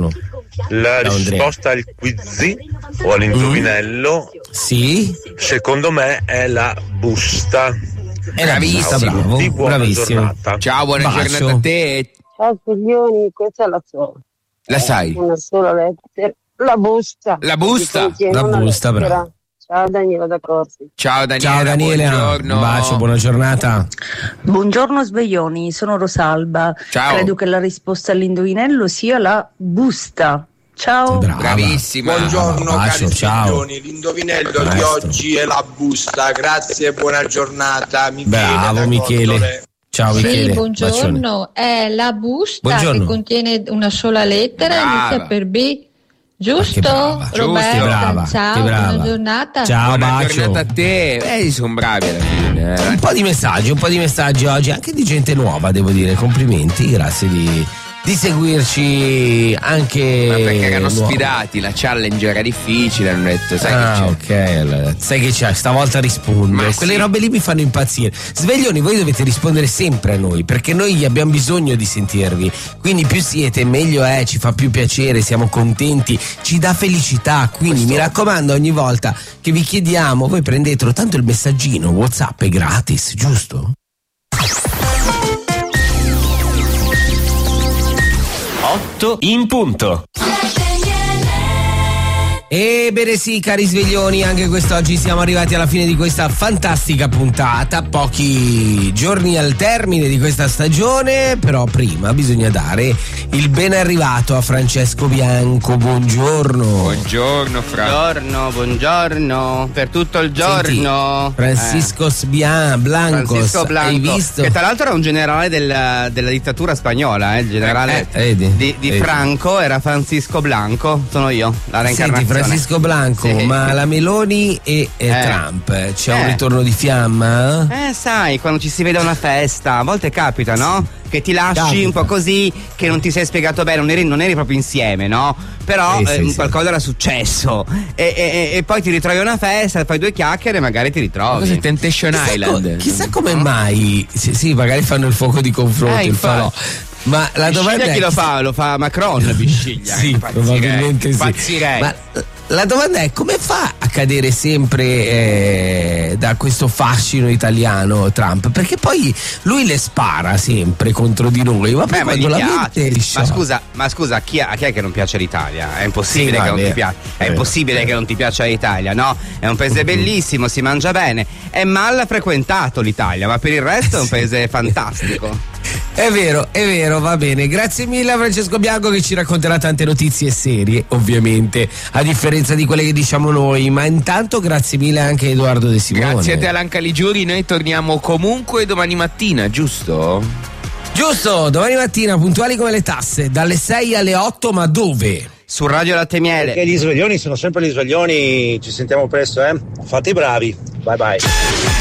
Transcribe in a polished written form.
La risposta al quiz o all'indovinello, sì, secondo me è la busta. È la vista, bravo, Buona bravissimo. giornata. Ciao, buona giornata a te. Ciao coglioni, questa la so. La sai? Una sola lettera. La busta. La busta? La busta, bravo. Ciao Daniela da Corsi. Ciao Daniela. Ciao Daniela, buongiorno. un bacio, buona giornata. Buongiorno sveglioni, sono Rosalba. Ciao. Credo che la risposta all'indovinello sia la busta. Ciao. Brava. Bravissima. Buongiorno Bacio, cari ciao. signori, l'indovinello di Presto. oggi è la busta. Grazie e buona giornata. Michele Bravo da Michele. Cordole. Ciao Michele. Sì, buongiorno. È la busta Buongiorno. che contiene una sola lettera, Brava. inizia per B. Giusto? Che brava. Roberta, Che brava, ciao, che brava. buona giornata. Ciao, Buona bacio. giornata a te. Sono bravi alla fine. Un po' di messaggi oggi, anche di gente nuova, devo dire. Complimenti, grazie di seguirci anche. Ma perché erano nuovi. sfidati, la challenge era difficile, hanno detto, sai che c'è? Ok, sai che c'è, stavolta rispondo. Ma Quelle sì. robe lì mi fanno impazzire. Sveglioni, voi dovete rispondere sempre a noi, perché noi abbiamo bisogno di sentirvi. Quindi più siete, meglio è, ci fa più piacere, siamo contenti, ci dà felicità. Quindi mi raccomando, ogni volta che vi chiediamo, voi prendetelo, tanto il messaggino WhatsApp è gratis, giusto? 8 in punto. Ebbene sì, cari sveglioni, anche quest'oggi siamo arrivati alla fine di questa fantastica puntata, pochi giorni al termine di questa stagione, però prima bisogna dare il ben arrivato a Francesco Bianco. Buongiorno. Buongiorno Fra. Buongiorno, per tutto il giorno. Francisco Blancos, Francisco Blanco, hai visto? che tra l'altro era un generale della dittatura spagnola, il generale vedi. Franco era Francisco Blanco, sono io, la reincarnazione. Senti, Francisco Blanco, Sì. ma la Meloni e Trump, c'è un ritorno di fiamma? Sai, quando ci si vede a una festa, a volte capita, no? Che ti lasci Capita. un po' così, che non ti sei spiegato bene, non eri proprio insieme, no? Però Sì. qualcosa era successo e poi ti ritrovi a una festa, fai due chiacchiere e magari ti ritrovi. Cos'è Temptation Island? Chissà come mai, sì, magari fanno il fuoco di confronto, il infatti. falò. Ma la domanda Bisciglia è chi lo fa? Lo fa Macron, Bisciglia. Sì, probabilmente sì. Pazzirei. Ma la domanda è come fa a cadere sempre da questo fascino italiano Trump? Perché poi lui le spara sempre contro di noi, ma poi Ma quando gli la piace. mette Ma scusa, a chi è che non piace l'Italia? È impossibile Sì, che no, non è ti piace. È impossibile che non ti piaccia l'Italia, no? È un paese bellissimo, si mangia bene. È mal frequentato l'Italia, ma per il resto è un paese fantastico. È vero, va bene. Grazie mille a Francesco Bianco che ci racconterà tante notizie serie, ovviamente, a differenza di quelle che diciamo noi. Ma intanto grazie mille anche a Edoardo De Simone. Grazie a te Alan Caligiuri, noi torniamo comunque domani mattina, giusto? Giusto, domani mattina puntuali come le tasse, dalle 6 alle 8, ma dove? Su Radio Latte e Miele. Perché gli sveglioni sono sempre gli sveglioni, ci sentiamo presto, Fate i bravi, bye bye.